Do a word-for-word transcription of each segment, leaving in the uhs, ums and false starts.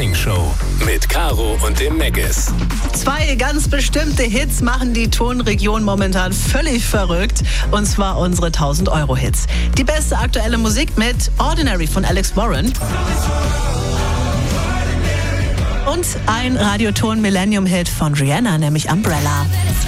Morning Show mit Caro und dem Megas. Zwei ganz bestimmte Hits machen die Tonregion momentan völlig verrückt. Und zwar unsere tausend-Euro-Hits. Die beste aktuelle Musik mit Ordinary von Alex Warren. Und ein Radioton-Millennium-Hit von Rihanna, nämlich Umbrella.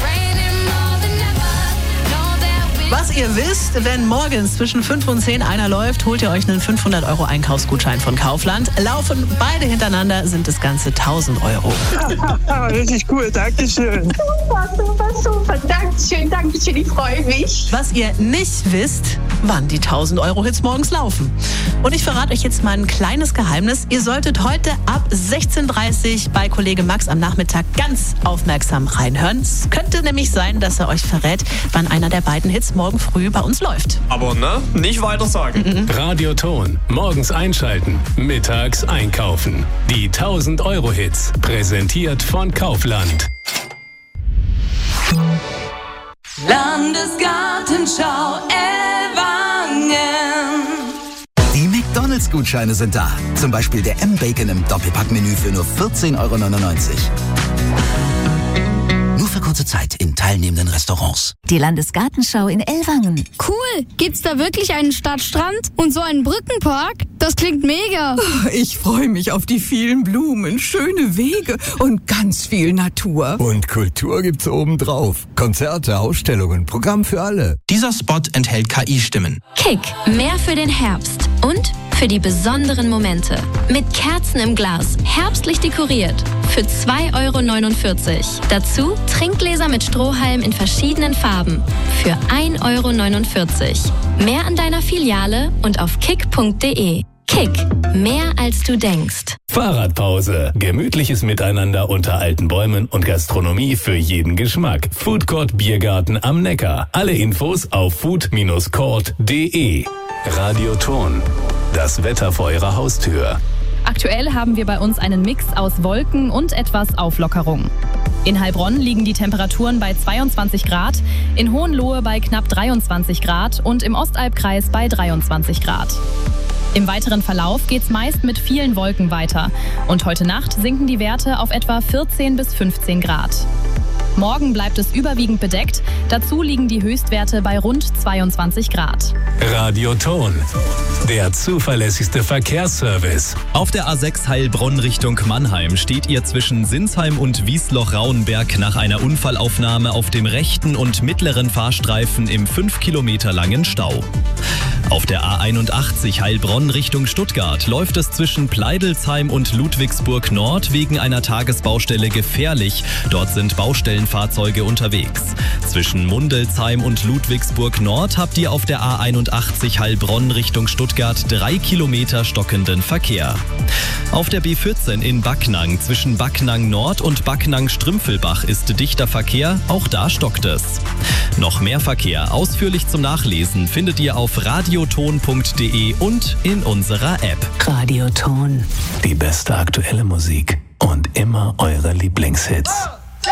Was ihr wisst, wenn morgens zwischen fünf und zehn einer läuft, holt ihr euch einen fünfhundert Euro Einkaufsgutschein von Kaufland. Laufen beide hintereinander, sind das Ganze tausend Euro. Richtig cool, danke schön. Super, super, super, Dankeschön, Dankeschön, ich freue mich. Was ihr nicht wisst, wann die tausend Euro Hits morgens laufen. Und ich verrate euch jetzt mal ein kleines Geheimnis. Ihr solltet heute ab sechzehn Uhr dreißig bei Kollege Max am Nachmittag ganz aufmerksam reinhören. Es könnte nämlich sein, dass er euch verrät, wann einer der beiden Hits morgen früh bei uns läuft. Aber ne, nicht weiter sagen. Mhm. Radioton. Morgens einschalten, mittags einkaufen. Die tausend Euro Hits. Präsentiert von Kaufland. Landesgartenschau Ellwangen. Die McDonalds-Gutscheine sind da. Zum Beispiel der M-Bacon im Doppelpackmenü für nur vierzehn Euro neunundneunzig. Nur für kurze Zeit in teilnehmenden Restaurants. Die Landesgartenschau in Ellwangen. Cool! Gibt's da wirklich einen Stadtstrand und so einen Brückenpark? Das klingt mega. Ich freue mich auf die vielen Blumen, schöne Wege und ganz viel Natur. Und Kultur gibt's obendrauf. Konzerte, Ausstellungen, Programm für alle. Dieser Spot enthält K I-Stimmen. Kick, mehr für den Herbst und für die besonderen Momente. Mit Kerzen im Glas, herbstlich dekoriert. Für zwei Euro neunundvierzig. Dazu Trinkgläser mit Strohhalm in verschiedenen Farben. Für ein Euro neunundvierzig. Mehr an deiner Filiale und auf kick punkt de. Kick, mehr als du denkst. Fahrradpause. Gemütliches Miteinander unter alten Bäumen und Gastronomie für jeden Geschmack. Foodcourt Biergarten am Neckar. Alle Infos auf food Bindestrich court punkt de. Radioton. Das Wetter vor Ihrer Haustür. Aktuell haben wir bei uns einen Mix aus Wolken und etwas Auflockerung. In Heilbronn liegen die Temperaturen bei zweiundzwanzig Grad, in Hohenlohe bei knapp dreiundzwanzig Grad und im Ostalbkreis bei dreiundzwanzig Grad. Im weiteren Verlauf geht's meist mit vielen Wolken weiter und heute Nacht sinken die Werte auf etwa vierzehn bis fünfzehn Grad. Morgen bleibt es überwiegend bedeckt, dazu liegen die Höchstwerte bei rund zweiundzwanzig Grad. Radioton, der zuverlässigste Verkehrsservice. Auf der A sechs Heilbronn Richtung Mannheim steht ihr zwischen Sinsheim und Wiesloch-Rauenberg nach einer Unfallaufnahme auf dem rechten und mittleren Fahrstreifen im fünf Kilometer langen Stau. Auf der A einundachtzig Heilbronn Richtung Stuttgart läuft es zwischen Pleidelsheim und Ludwigsburg Nord wegen einer Tagesbaustelle gefährlich. Dort sind Baustellenfahrzeuge unterwegs. Zwischen Mundelsheim und Ludwigsburg Nord habt ihr auf der A einundachtzig Heilbronn Richtung Stuttgart drei Kilometer stockenden Verkehr. Auf der B vierzehn in Backnang zwischen Backnang Nord und Backnang Strümpfelbach ist dichter Verkehr, auch da stockt es. Noch mehr Verkehr ausführlich zum Nachlesen findet ihr auf radioton punkt de und in unserer App. Radioton. Die beste aktuelle Musik und immer eure Lieblingshits.